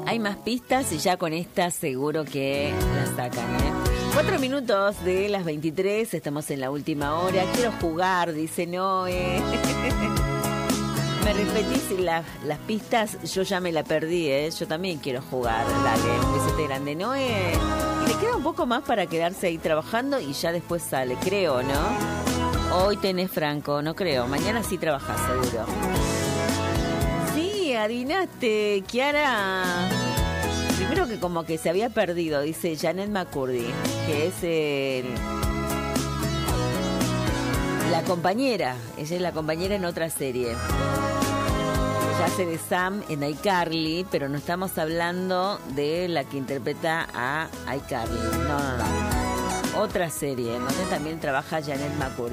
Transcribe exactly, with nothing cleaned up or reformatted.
Hay más pistas y ya con esta seguro que las sacan, ¿eh? Cuatro minutos de las veintitrés, estamos en la última hora. Quiero jugar, dice Noé. ¿Me repetís la, las pistas? Yo ya me la perdí, ¿eh? Yo también quiero jugar. Dale, un besote grande, Noé. Y le queda un poco más para quedarse ahí trabajando y ya después sale, creo, ¿no? Hoy tenés franco, no creo. Mañana sí trabajás, seguro. Sí, adivinaste, Kiara. Primero que como que se había perdido, dice Janet McCurdy, que es el... la compañera. Ella es la compañera en otra serie. Ella hace de Sam en iCarly, pero no estamos hablando de la que interpreta a iCarly. No, no, no. Otra serie, donde también trabaja Janet McCurdy.